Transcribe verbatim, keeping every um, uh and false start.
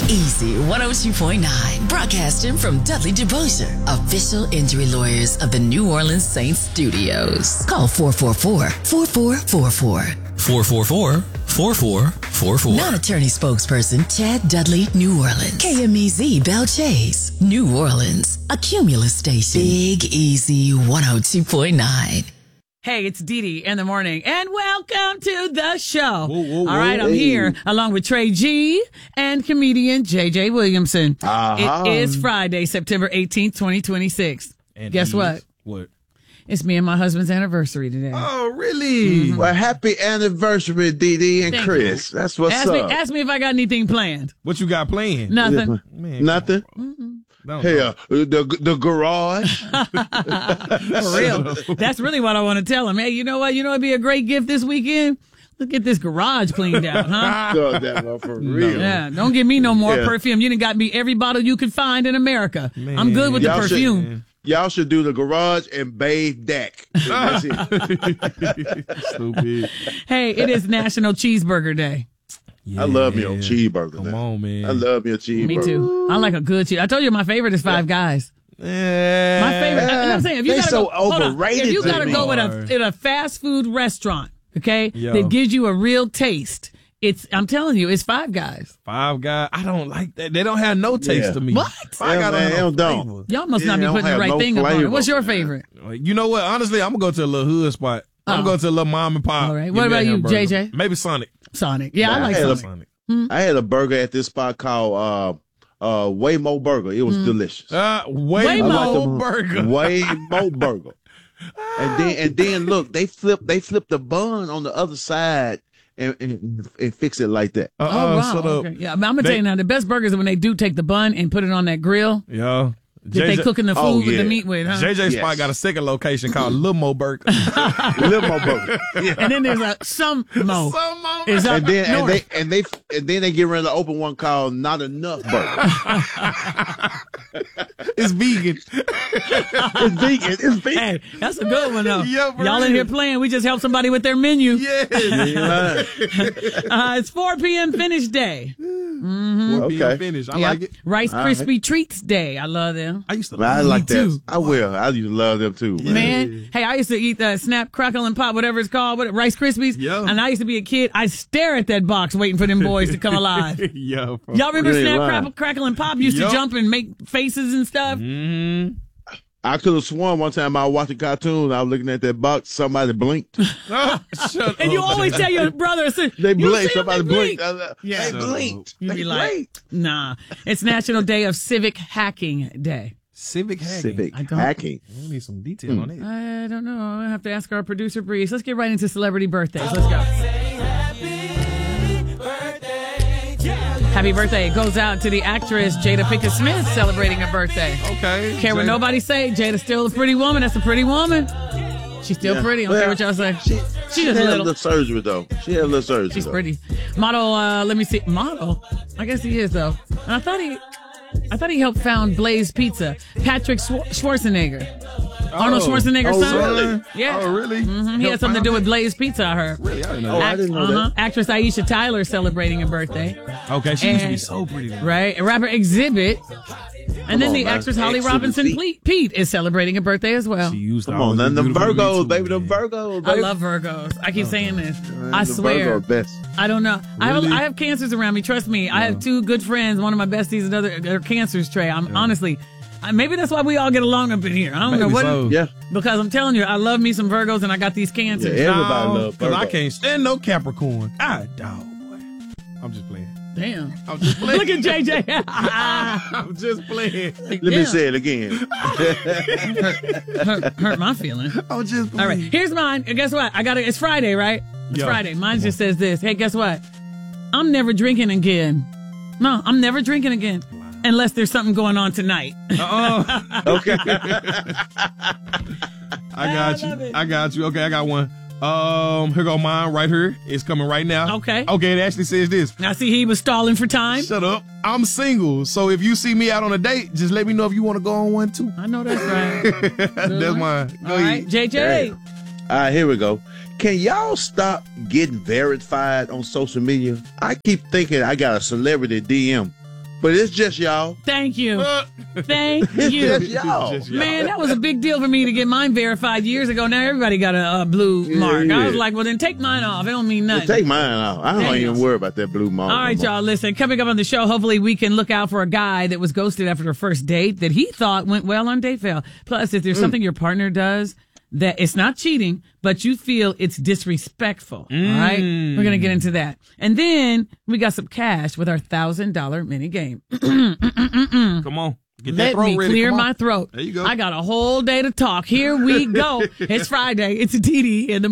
Easy one oh two point nine, broadcasting from Dudley DeBosier, official injury lawyers of the New Orleans Saints studios. Call four four four, four four four four. four four four, four four four four. Non-attorney spokesperson Chad Dudley, New Orleans. K M E Z Belle Chase, New Orleans. A Cumulus station. Big Easy one oh two point nine. Hey, it's Dee Dee in the morning, and welcome to the show. Whoa, whoa, whoa, All right, I'm hey. here along with Trey G and comedian J J Williamson. Uh-huh. It is Friday, September eighteenth, twenty twenty-six. And Guess these- what? What? It's me and my husband's anniversary today. Oh, really? Mm-hmm. Well, happy anniversary, Dee Dee and Thank Chris. That's what's ask up. me, ask me if I got anything planned. What you got playing? Nothing. Man, Nothing? don't Hey, know. uh, the the garage. For real. That's really what I want to tell him. Hey, you know what? You know what'd be a great gift this weekend? Look at this garage cleaned out, huh? God, that one for real. Yeah, don't give me no more Yeah. perfume. You done got me every bottle you could find in America. Man. I'm good with the Y'all should- perfume. Y'all should do the garage and bathe deck. That's it. Stupid. Hey, it is National Cheeseburger Day. I love me a Yeah. cheeseburger. Come now. on, man. I love me a cheeseburger. Me too. I like a good cheese. I told you my favorite is Five Guys. Yeah. My favorite. I- I'm saying if you They gotta so go, hold on. overrated If you to gotta me. go with a in a fast food restaurant, okay, Yo. that gives you a real taste. It's. I'm telling you, it's Five Guys. Five Guys. I don't like that. They don't have no taste Yeah. to me. What? Five Yeah, Guys man, don't have they no don't. flavor. Y'all must Yeah, not be they don't putting the have right no thing up on it. flavor, What's your man. favorite? Like, you know what? Honestly, I'm gonna go to a little hood spot. I'm Oh. going to a little mom and pop. All right. Give What me a about you, hamburger. J J? Maybe Sonic. Sonic. Yeah, I Nah, like I had a- Sonic. Sonic. I had a burger at this spot called uh uh Waymo Burger. It was delicious. Uh, Waymo Waymo. I like them- Burger. Waymo Burger. And then and then look, they flip they flip the bun on the other side and and, and fix it like that. Uh, Oh, wow. shut up. Okay. Yeah, but I'm going to They- tell you now, the best burgers are when they do take the bun and put it on that grill Yo. that they cooking the food Oh, with the yeah. meat with, huh? J J Yes. spot got a second location called Lil Mo Burger. Limo Burger. Yeah. And then there's a some mo. Some Mo Is up And then and north. they and they and then they get ready to open one called Not Enough Burger. It's vegan. It's vegan. It's vegan. Hey, that's a good one though. Yeah, for Y'all in real. here playing. We just helped somebody with their menu. Yes. Uh, it's four p.m. finish day. four p.m. Okay. finish. I Yep. like it. Rice All right. Krispie Treats day. I love them. I used to I love like it. that. too. I will. I used to love them too. Man. Man, hey, I used to eat the Snap, Crackle, and Pop, whatever it's called, what, Rice Krispies. Yeah. And I used to be a kid. I stare at that box waiting for them boys to come alive. Yo, bro. Y'all remember You ain't Snap, lying. Crackle, Crackle, and Pop used Yup. to jump and make faces and stuff? Mm-hmm. I could have sworn one time I was watching cartoon. I was looking at that box. Somebody blinked. Oh, shut And you up. always tell your brother, "You They see blinked. them? Somebody They blinked. blink." I was like, Yeah. They Shut blinked. You'd They be like, blinked. nah. It's National Day of Civic Hacking Day. Civic hacking. Civic I don't- hacking. We need some detail on that. I don't know. I have to ask our producer, Breeze. Let's get right into celebrity birthdays. Let's go. Happy birthday goes out to the actress Jada Pinkett Smith celebrating her birthday. Okay. Care what Jada- nobody say. Jada's still a pretty woman. That's a pretty woman. She's still Yeah. pretty. I don't Well, care what y'all say. She, She's she just had a a little. little surgery though. She had a little surgery. She's though. pretty. Model. Uh, let me see. Model. I guess he is though. And I thought he. I thought he helped found Blaze Pizza. Patrick Schwar- Schwarzenegger. Arnold Oh. Schwarzenegger's Oh, son. really? Yeah. Oh, really? hmm He had something to do with Blaze Pizza, I heard. Really? I didn't know Oh, that. I didn't know uh-huh. that. Actress Aisha Tyler celebrating her birthday. Okay, she used to be And- so pretty. then. Right? Rapper Exhibit. And then on, the man. actress Holly Exhibit Robinson Z. Pete, Pete is celebrating a birthday as well. She used to Come on, always none be of them beautiful to me Virgos, too, baby. Them man. Virgos, I baby. love Virgos. I keep saying this. Man, I the swear. Virgo best. I don't know. I have Really? I have cancers around me. Trust me. I have two good friends. One of my besties, another are cancers. Trey. I'm honestly. I, maybe that's why we all get along up in here. I don't know Maybe what. so. Yeah. Because I'm telling you, I love me some Virgos, and I got these cancers. Yeah, everybody No, love 'cause I Virgo. can't stand no Capricorn. God, dog, boy. I'm just playing. Damn. I'm just playing. Look at J J. I'm just playing. Let me say it again. hurt, hurt my feelings. I'm just playing. All right, here's mine. And guess what? I got it. It's Friday, right? It's Yo. Friday. Mine just says this. Hey, guess what? I'm never drinking again. No, I'm never drinking again. Unless there's something going on tonight. Uh-uh. Okay. I got I love you. it. I got you. Okay, I got one. Um, here go mine right here. It's coming right now. Okay. Okay, it actually says this. Now, see, he was stalling for time. Shut up. I'm single, so if you see me out on a date, just let me know if you want to go on one too. I know that's right. That's mine. Go All ahead. right, J J. All right, here we go. Can y'all stop getting verified on social media? I keep thinking I got a celebrity D M But it's just y'all. Thank you. Thank It's you. just y'all. Just y'all. Man, that was a big deal for me to get mine verified years ago. Now everybody got a, a blue mark. I was like, well, then take mine off. It don't mean nothing. Take mine out. I don't Damn. even worry about that blue mark. All right, no more. y'all, listen. Coming up on the show, hopefully we can look out for a guy that was ghosted after their first date that he thought went well on Datefail. Plus, if there's Mm. something your partner does that it's not cheating, but you feel it's disrespectful. Mm. All right? We're going to get into that. And then we got some cash with our one thousand dollars mini game. Come on. Get that Let throat me ready. clear Come on. my throat. There you go. I got a whole day to talk. Here we go. It's Friday. It's Dee Dee in the